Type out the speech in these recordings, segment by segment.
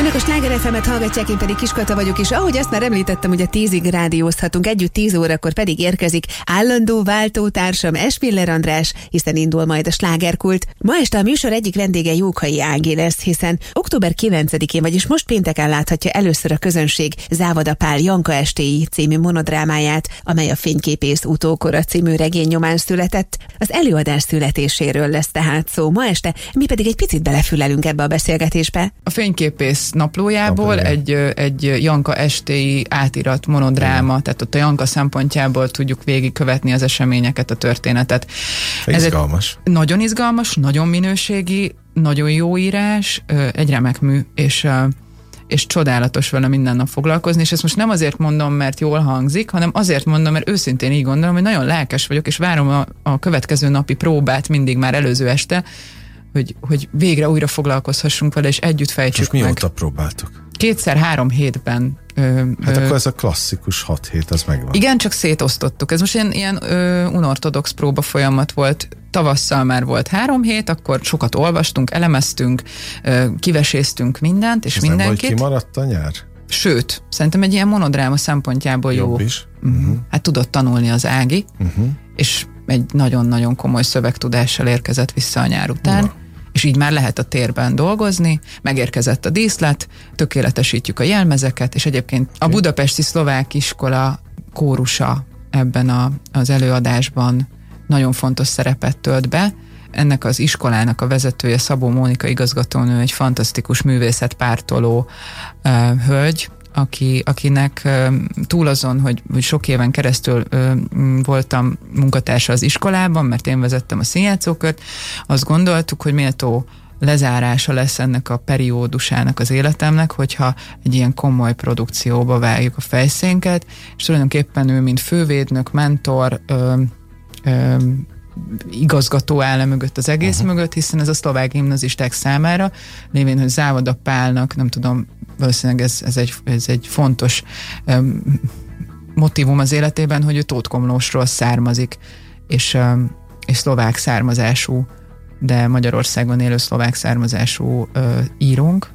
Önök a Sláger FM-et hallgatják, én pedig Kiskata vagyok, és ahogy azt már említettem, ugye 10-ig rádiózhatunk együtt, 10 órakor pedig érkezik állandó váltótársam Esmiller András, hiszen indul majd a slágerkult. Ma este a műsor egyik vendége Jókai Ági lesz, hiszen október 9-én, vagyis most pénteken láthatja először a közönség Závada Pál Janka estéi című monodrámáját, amely a Fényképész utókora című regény nyomán született. Az előadás születéséről lesz tehát szó ma este, mi pedig egy picit belefülelünk ebbe a beszélgetésbe. A Fényképész naplójából egy Janka estéi átirat monodráma, tehát ott a Janka szempontjából tudjuk végigkövetni az eseményeket, a történetet. Izgalmas. Ez nagyon izgalmas, nagyon minőségi, nagyon jó írás, egy remek mű, és csodálatos vele minden nap foglalkozni, és ezt most nem azért mondom, mert jól hangzik, hanem azért mondom, mert őszintén így gondolom, hogy nagyon lelkes vagyok, és várom a következő napi próbát mindig már előző este, hogy végre újra foglalkozhassunk vele, és együtt fejtsük meg. Most mióta próbáltok? 2-3 hétben. Hát akkor ez a klasszikus 6 hét, az megvan. Igen, csak szétosztottuk. Ez most ilyen unortodox próba folyamat volt. Tavasszal már volt 3 hét, akkor sokat olvastunk, elemeztünk, kiveséztünk mindent, és mindenkit. Nem vagy kimaradt a nyár? Sőt, szerintem egy ilyen monodráma szempontjából jobb jó. Is. Hát tudott tanulni az Ági, és egy nagyon-nagyon komoly szövegtudással érkezett vissza a nyár után. És így már lehet a térben dolgozni, megérkezett a díszlet, tökéletesítjük a jelmezeket, és egyébként a Budapesti Szlovák Iskola kórusa ebben az előadásban nagyon fontos szerepet tölt be. Ennek az iskolának a vezetője, Szabó Mónika igazgatónő, egy fantasztikus művészetpártoló hölgy, akinek túl azon, hogy sok éven keresztül voltam munkatársa az iskolában, mert én vezettem a színjátszókört, azt gondoltuk, hogy méltó lezárása lesz ennek a periódusának az életemnek, hogyha egy ilyen komoly produkcióba vágjuk a fejszénket, és tulajdonképpen ő, mint fővédnök, mentor, igazgató áll mögött az egész mögött, hiszen ez a szlovák gimnazisták számára, lévén, hogy Závada Pálnak, nem tudom, valószínűleg ez egy fontos motívum az életében, hogy ő Tóth Komlósról származik, és szlovák származású, de Magyarországon élő szlovák származású írónk,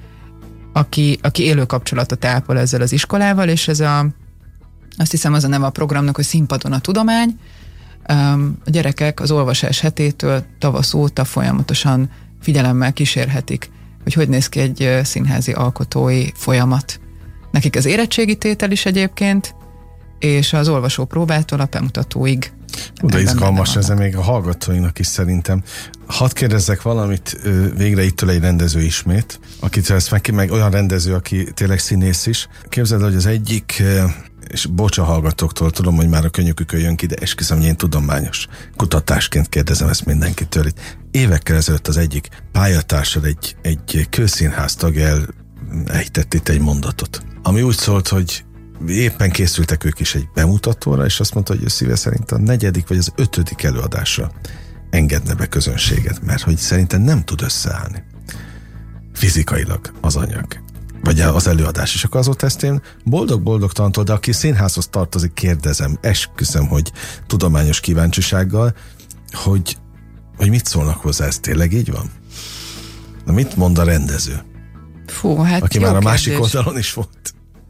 aki élő kapcsolatot ápol ezzel az iskolával, és ez azt hiszem az a neve a programnak, hogy Színpadon a tudomány. A gyerekek az olvasás hetétől tavasz óta folyamatosan figyelemmel kísérhetik, hogy néz ki egy színházi alkotói folyamat. Nekik az érettségi tétel is egyébként, és az olvasópróbától a bemutatóig. De izgalmas ez még a hallgatóinak is szerintem. Hadd kérdezzek valamit, végre ittől egy rendező ismét, akitől ezt meg olyan rendező, aki tényleg színész is. Képzeld, hogy az egyik, és bocs a hallgatóktól, tudom, hogy már a könyökükön jön ki, de esküszöm, hogy én tudományos kutatásként kérdezem ezt mindenkitől. Évekkel ezelőtt az egyik pályatársad, egy közszínház tagja elejtett itt egy mondatot, ami úgy szólt, hogy éppen készültek ők is egy bemutatóra, és azt mondta, hogy ő szíve szerint a 4. vagy az 5. előadásra engedne be közönséget, mert hogy szerintem nem tud összeállni fizikailag az anyag, vagy az előadás. És akkor azóta ezt én boldog-boldogtalantól, de aki színházhoz tartozik, kérdezem, esküszöm, hogy tudományos kíváncsisággal, hogy mit szólnak hozzá, ez tényleg így van? Na mit mond a rendező? Fú, hát aki már a másik oldalon is volt.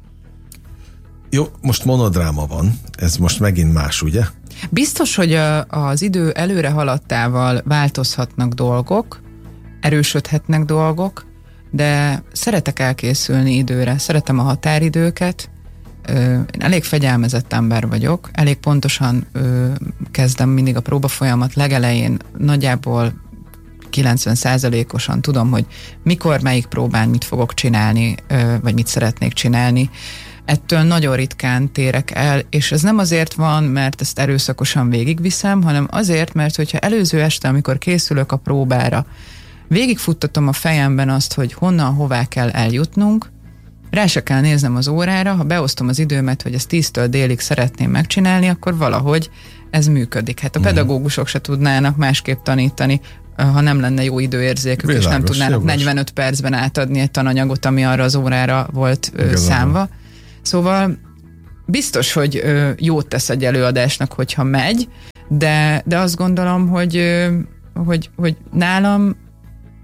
Jó, most monodráma van, ez most megint más, ugye? Biztos, hogy az idő előre haladtával változhatnak dolgok, erősödhetnek dolgok, de szeretek elkészülni időre, szeretem a határidőket, én elég fegyelmezett ember vagyok, elég pontosan kezdem mindig a próbafolyamat legelején, nagyjából 90%-osan tudom, hogy mikor, melyik próbán mit fogok csinálni, vagy mit szeretnék csinálni. Ettől nagyon ritkán térek el, és ez nem azért van, mert ezt erőszakosan végigviszem, hanem azért, mert hogyha előző este, amikor készülök a próbára, végigfuttatom a fejemben azt, hogy honnan, hová kell eljutnunk, rá se kell néznem az órára, ha beosztom az időmet, hogy ezt 10-től délig szeretném megcsinálni, akkor valahogy ez működik. Hát a pedagógusok se tudnának másképp tanítani, ha nem lenne jó időérzékük, és nem tudnának 45 percben átadni egy tananyagot, ami arra az órára volt számva. Szóval biztos, hogy jót tesz egy előadásnak, hogyha megy, de azt gondolom, hogy nálam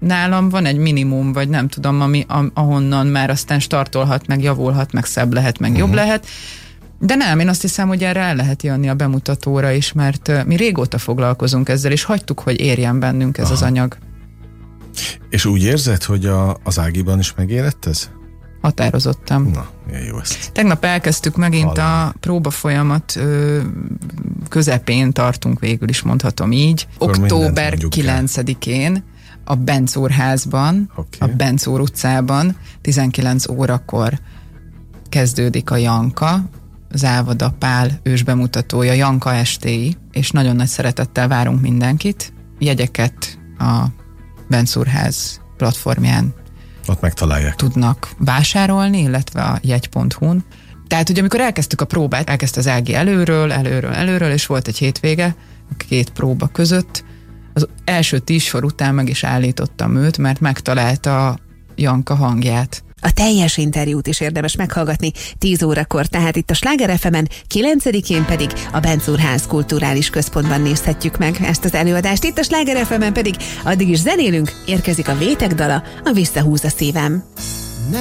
nálam van egy minimum, vagy nem tudom, ahonnan már aztán startolhat, meg javulhat, meg szebb lehet, meg jobb lehet. De nem, én azt hiszem, hogy erre el lehet jönni a bemutatóra is, mert mi régóta foglalkozunk ezzel, és hagytuk, hogy érjen bennünk ez az anyag. És úgy érzed, hogy az Ágiban is megérett ez? Határozottam. Na, milyen jó ezt. Tegnap elkezdtük megint a próbafolyamat közepén tartunk, végül is mondhatom így. Akkor október 9-én a Bencúr házban, a Bencúr utcában 19 órakor kezdődik a Janka, Závada Pál ősbemutatója, Janka estéi, és nagyon nagy szeretettel várunk mindenkit. Jegyeket a Bencúr ház platformján ott megtalálják. Tudnak vásárolni, illetve a jegy.hu-n. Tehát, hogy amikor elkezdtük a próbát, elkezdte az Ági előről, és volt egy hétvége, a 2 próba között. Az első 10 sor után meg is állítottam őt, mert megtalálta Janka hangját. A teljes interjút is érdemes meghallgatni 10 órakor, tehát itt a Sláger FM-en, 9-én pedig a Bencúr ház kulturális központban nézhetjük meg ezt az előadást. Itt a Sláger FM-en pedig addig is zenélünk, érkezik a Vétek dala, a Visszahúz a szívem.